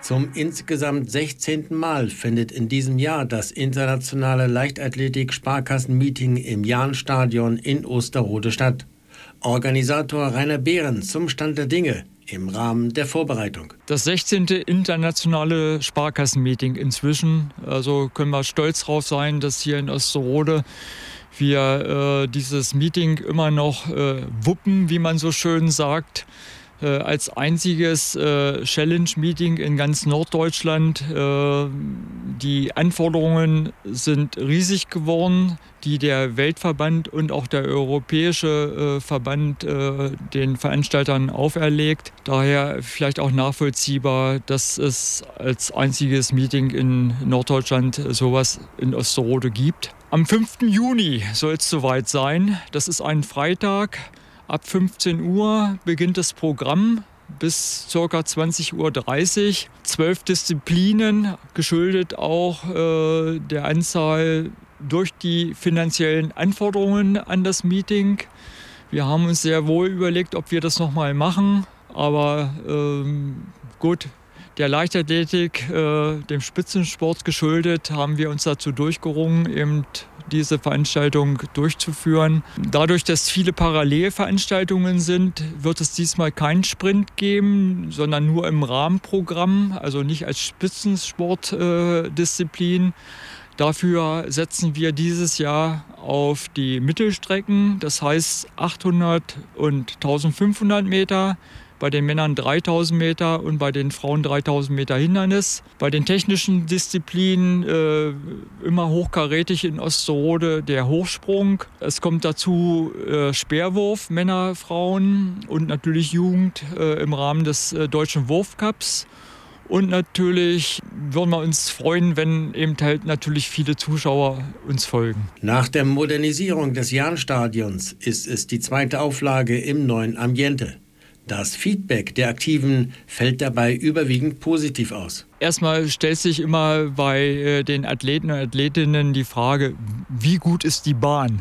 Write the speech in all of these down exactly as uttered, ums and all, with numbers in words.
Zum insgesamt sechzehnten Mal findet in diesem Jahr das internationale Leichtathletik-Sparkassen-Meeting im Jahnstadion in Osterode statt. Organisator Rainer Behrens zum Stand der Dinge im Rahmen der Vorbereitung. Das sechzehnte internationale Sparkassen-Meeting inzwischen. Also können wir stolz drauf sein, dass hier in Osterode wir äh, dieses Meeting immer noch äh, wuppen, wie man so schön sagt. Äh, als einziges äh, Challenge-Meeting in ganz Norddeutschland. Äh, die Anforderungen sind riesig geworden, die der Weltverband und auch der europäische äh, Verband äh, den Veranstaltern auferlegt. Daher vielleicht auch nachvollziehbar, dass es als einziges Meeting in Norddeutschland sowas in Osterode gibt. Am fünften Juni soll es soweit sein. Das ist ein Freitag. Ab fünfzehn Uhr beginnt das Programm bis ca. zwanzig Uhr dreißig. Zwölf Disziplinen, geschuldet auch äh, der Anzahl durch die finanziellen Anforderungen an das Meeting. Wir haben uns sehr wohl überlegt, ob wir das nochmal machen. Aber ähm, gut, der Leichtathletik, äh, dem Spitzensport geschuldet, haben wir uns dazu durchgerungen, eben diese Veranstaltung durchzuführen. Dadurch, dass viele Parallelveranstaltungen sind, wird es diesmal keinen Sprint geben, sondern nur im Rahmenprogramm, also nicht als Spitzensportdisziplin. Äh, Dafür setzen wir dieses Jahr auf die Mittelstrecken, das heißt achthundert und eintausendfünfhundert Meter. Bei den Männern dreitausend Meter und bei den Frauen dreitausend Meter Hindernis. Bei den technischen Disziplinen äh, immer hochkarätig in Osterode der Hochsprung. Es kommt dazu äh, Speerwurf, Männer, Frauen und natürlich Jugend äh, im Rahmen des äh, Deutschen Wurfcups. Und natürlich würden wir uns freuen, wenn eben halt natürlich viele Zuschauer uns folgen. Nach der Modernisierung des Jahnstadions ist es die zweite Auflage im neuen Ambiente. Das Feedback der Aktiven fällt dabei überwiegend positiv aus. Erstmal stellt sich immer bei den Athleten und Athletinnen die Frage, wie gut ist die Bahn?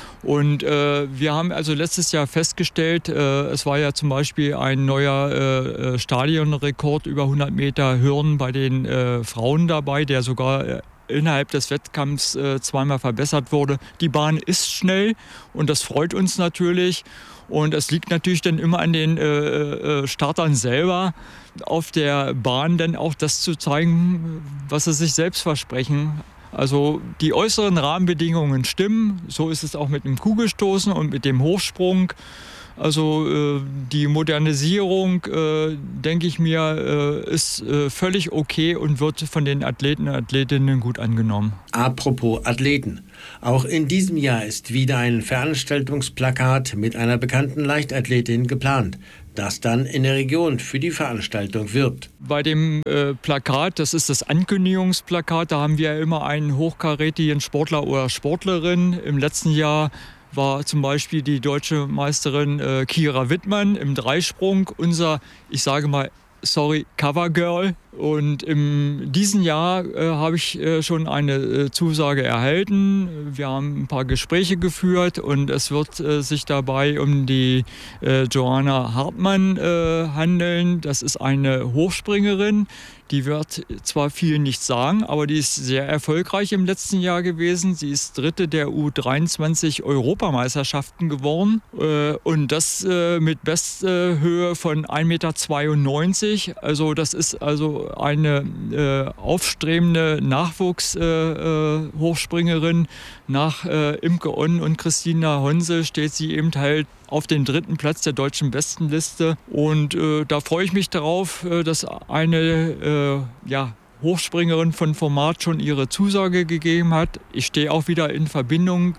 Und äh, wir haben also letztes Jahr festgestellt, äh, es war ja zum Beispiel ein neuer äh, Stadionrekord über hundert Meter Hürden bei den äh, Frauen dabei, der sogar äh, innerhalb des Wettkampfs äh, zweimal verbessert wurde. Die Bahn ist schnell und das freut uns natürlich. Und es liegt natürlich dann immer an den äh, Startern selber, auf der Bahn dann auch das zu zeigen, was sie sich selbst versprechen. Also die äußeren Rahmenbedingungen stimmen. So ist es auch mit dem Kugelstoßen und mit dem Hochsprung. Also äh, die Modernisierung, äh, denke ich mir, äh, ist äh, völlig okay und wird von den Athleten und Athletinnen gut angenommen. Apropos Athleten. Auch in diesem Jahr ist wieder ein Veranstaltungsplakat mit einer bekannten Leichtathletin geplant, das dann in der Region für die Veranstaltung wirbt. Bei dem äh, Plakat, das ist das Ankündigungsplakat, da haben wir immer einen hochkarätigen Sportler oder Sportlerin. Im letzten Jahr war zum Beispiel die deutsche Meisterin äh, Kira Wittmann im Dreisprung, unser, ich sage mal, sorry, Covergirl. Und in diesem Jahr äh, habe ich äh, schon eine äh, Zusage erhalten. Wir haben ein paar Gespräche geführt und es wird äh, sich dabei um die äh, Johanna Hartmann äh, handeln. Das ist eine Hochspringerin. Die wird zwar viel nicht sagen, aber die ist sehr erfolgreich im letzten Jahr gewesen. Sie ist Dritte der U dreiundzwanzig Europameisterschaften geworden. Äh, und das äh, mit Besthöhe von ein Meter zweiundneunzig. Also das ist also eine äh, aufstrebende Nachwuchs-Hochspringerin. Äh, Nach äh, Imke Onn und Christina Honsel steht sie eben halt auf den dritten Platz der deutschen Bestenliste. Und äh, da freue ich mich darauf, äh, dass eine äh, ja, Hochspringerin von Format schon ihre Zusage gegeben hat. Ich stehe auch wieder in Verbindung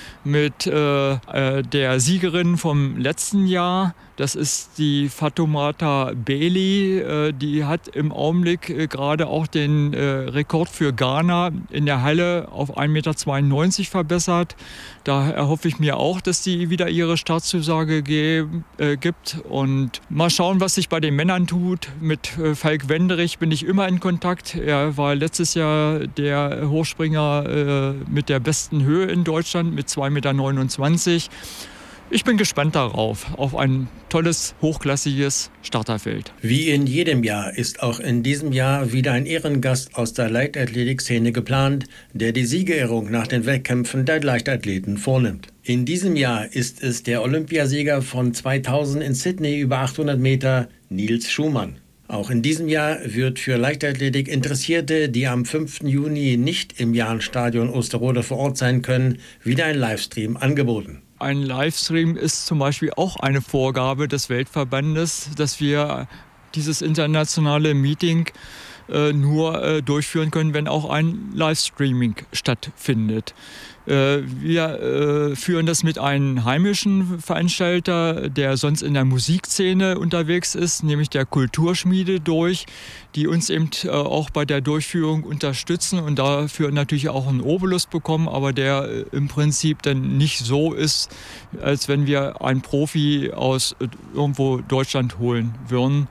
mit äh, äh, der Siegerin vom letzten Jahr. Das ist die Fatoumata Bailey. Äh, die hat im Augenblick äh, gerade auch den äh, Rekord für Ghana in der Halle auf ein Meter zweiundneunzig verbessert. Da erhoffe ich mir auch, dass die wieder ihre Startzusage ge- äh, gibt. Und mal schauen, was sich bei den Männern tut. Mit äh, Falk Wenderich bin ich immer in Kontakt. Er war letztes Jahr der Hochspringer äh, mit der besten Höhe in Deutschland mit zwei Meter neunundzwanzig. Ich bin gespannt darauf, auf ein tolles, hochklassiges Starterfeld. Wie in jedem Jahr ist auch in diesem Jahr wieder ein Ehrengast aus der Leichtathletik-Szene geplant, der die Siegerehrung nach den Wettkämpfen der Leichtathleten vornimmt. In diesem Jahr ist es der Olympiasieger von zweitausend in Sydney über achthundert Meter, Nils Schumann. Auch in diesem Jahr wird für Leichtathletik Interessierte, die am fünften Juni nicht im Jahnstadion Osterode vor Ort sein können, wieder ein Livestream angeboten. Ein Livestream ist zum Beispiel auch eine Vorgabe des Weltverbandes, dass wir dieses internationale Meeting äh, nur äh, durchführen können, wenn auch ein Livestreaming stattfindet. Äh, wir äh, führen das mit einem heimischen Veranstalter, der sonst in der Musikszene unterwegs ist, nämlich der Kulturschmiede durch, die uns eben äh, auch bei der Durchführung unterstützen und dafür natürlich auch einen Obolus bekommen, aber der äh, im Prinzip dann nicht so ist, als wenn wir einen Profi aus äh, irgendwo Deutschland holen würden.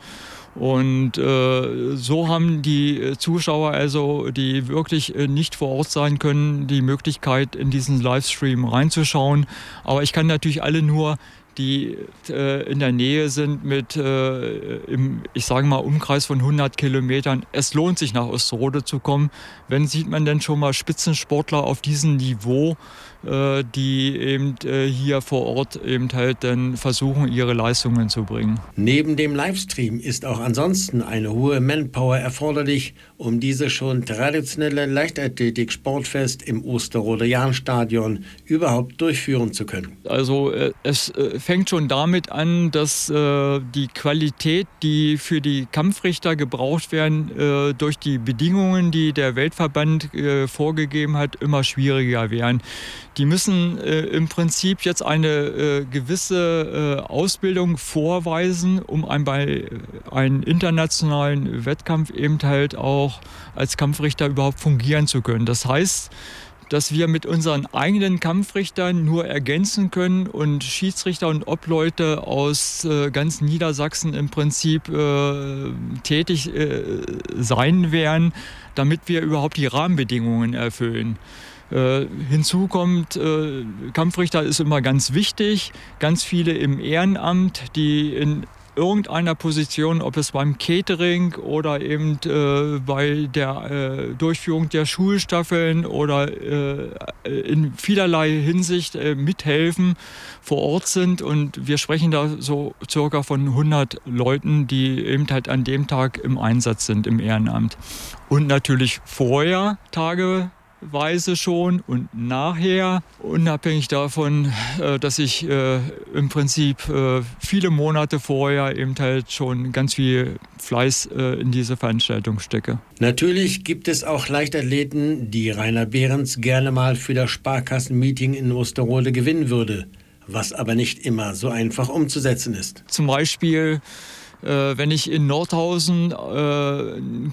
Und äh, so haben die Zuschauer, also die wirklich äh, nicht vor Ort sein können, die Möglichkeit, in diesen Livestream reinzuschauen. Aber ich kann natürlich alle nur, die äh, in der Nähe sind mit, äh, im, ich sage mal, Umkreis von hundert Kilometern. Es lohnt sich, nach Osterode zu kommen. Wenn sieht man denn schon mal Spitzensportler auf diesem Niveau, äh, die eben äh, hier vor Ort eben halt dann versuchen, ihre Leistungen zu bringen. Neben dem Livestream ist auch ansonsten eine hohe Manpower erforderlich, um dieses schon traditionelle Leichtathletik-Sportfest im Osterode Jahnstadion überhaupt durchführen zu können. Also äh, es äh, fängt schon damit an, dass äh, die Qualität, die für die Kampfrichter gebraucht werden, äh, durch die Bedingungen, die der Weltverband äh, vorgegeben hat, immer schwieriger werden. Die müssen äh, im Prinzip jetzt eine äh, gewisse äh, Ausbildung vorweisen, um ein, bei einem internationalen Wettkampf eben halt auch als Kampfrichter überhaupt fungieren zu können. Das heißt, dass wir mit unseren eigenen Kampfrichtern nur ergänzen können und Schiedsrichter und Obleute aus äh, ganz Niedersachsen im Prinzip äh, tätig äh, sein werden, damit wir überhaupt die Rahmenbedingungen erfüllen. Äh, hinzu kommt, äh, Kampfrichter ist immer ganz wichtig, ganz viele im Ehrenamt, die in irgendeiner Position, ob es beim Catering oder eben äh, bei der äh, Durchführung der Schulstaffeln oder äh, in vielerlei Hinsicht äh, mithelfen, vor Ort sind. Und wir sprechen da so circa von hundert Leuten, die eben halt an dem Tag im Einsatz sind im Ehrenamt. Und natürlich vorher Tage Weise schon und nachher, unabhängig davon, dass ich äh, im Prinzip äh, viele Monate vorher eben halt schon ganz viel Fleiß äh, in diese Veranstaltung stecke. Natürlich gibt es auch Leichtathleten, die Rainer Behrens gerne mal für das Sparkassenmeeting in Osterode gewinnen würde, was aber nicht immer so einfach umzusetzen ist. Zum Beispiel, äh, wenn ich in Nordhausen äh,